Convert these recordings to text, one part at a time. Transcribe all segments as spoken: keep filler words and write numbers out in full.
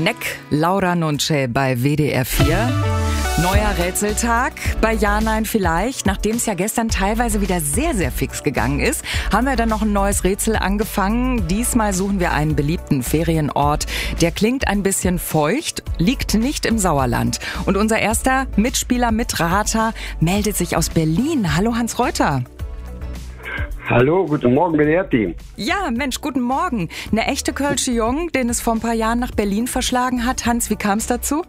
Neck Laura Nunce bei W D R vier. Neuer Rätseltag bei Ja, Nein, Vielleicht. Nachdem es ja gestern teilweise wieder sehr, sehr fix gegangen ist, haben wir dann noch ein neues Rätsel angefangen. Diesmal suchen wir einen beliebten Ferienort. Der klingt ein bisschen feucht, liegt nicht im Sauerland. Und unser erster Mitspieler, Mitrater, meldet sich aus Berlin. Hallo Hans Reuter. Hallo, guten Morgen, B D R-Team. Ja, Mensch, guten Morgen. Eine echte Kölsche Jung, den es vor ein paar Jahren nach Berlin verschlagen hat. Hans, wie kam es dazu?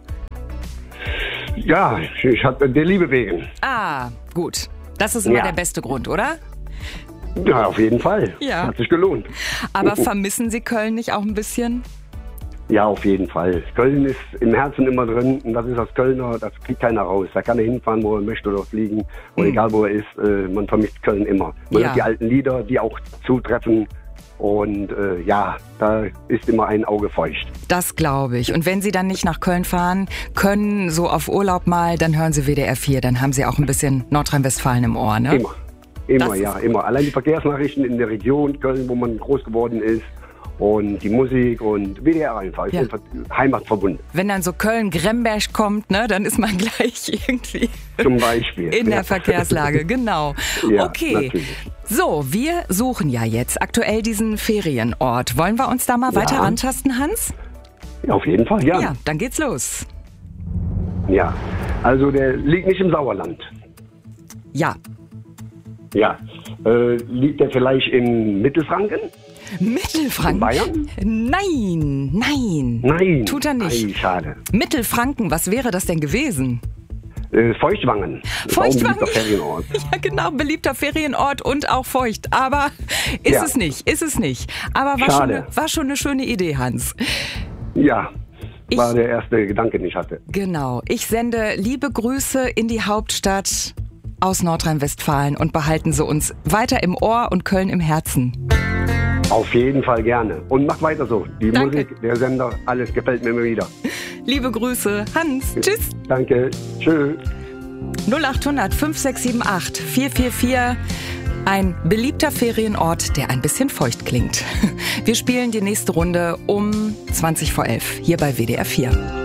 Ja, ich hatte der Liebe wegen. Ah, gut. Das ist immer Ja. der beste Grund, oder? Ja, auf jeden Fall. Ja. Hat sich gelohnt. Aber vermissen Sie Köln nicht auch ein bisschen? Ja, auf jeden Fall. Köln ist im Herzen immer drin und das ist als Kölner, das kriegt keiner raus. Da kann er hinfahren, wo er möchte oder fliegen. Und Mhm. egal, wo er ist, äh, man vermisst Köln immer. Man Ja. hört die alten Lieder, die auch zutreffen. Und äh, ja, da ist immer ein Auge feucht. Das glaube ich. Und wenn Sie dann nicht nach Köln fahren können, so auf Urlaub mal, dann hören Sie W D R vier. Dann haben Sie auch ein bisschen Nordrhein-Westfalen im Ohr, ne? Immer. Immer, Das ja, ist- immer. Allein die Verkehrsnachrichten in der Region Köln, wo man groß geworden ist. Und die Musik und W D R einfach. Ist Ja. einfach heimatverbunden. Wenn dann so Köln-Gremberg kommt, ne, dann ist man gleich irgendwie Zum Beispiel. in ja. der Verkehrslage. Genau. Ja, Okay. natürlich. So, wir suchen ja jetzt aktuell diesen Ferienort. Wollen wir uns da mal weiter Ja. rantasten, Hans? Ja, auf jeden Fall, ja. Ja, dann geht's los. Ja. Also der liegt nicht im Sauerland. Ja. Ja. Äh, liegt der vielleicht in Mittelfranken? Mittelfranken? In Bayern? Nein, nein. Nein. Tut er nicht. Ei, schade. Mittelfranken, was wäre das denn gewesen? Äh, Feuchtwangen. Das ist auch ein Feuchtwangen? beliebter Ferienort. Ja, genau, beliebter Ferienort und auch feucht. Aber ist Ja. es nicht, ist es nicht. Aber war schon, Schade. eine, war schon eine schöne Idee, Hans. Ja. Ich- War der erste Gedanke, den ich hatte. Genau. Ich sende liebe Grüße in die Hauptstadt aus Nordrhein-Westfalen und behalten Sie uns weiter im Ohr und Köln im Herzen. Auf jeden Fall gerne. Und mach weiter so. Die Danke. Musik, der Sender, alles gefällt mir immer wieder. Liebe Grüße, Hans. Tschüss. Danke. Tschüss. null acht hundert fünf sechs sieben acht vier vier vier. Ein beliebter Ferienort, der ein bisschen feucht klingt. Wir spielen die nächste Runde um zwanzig vor elf hier bei W D R vier.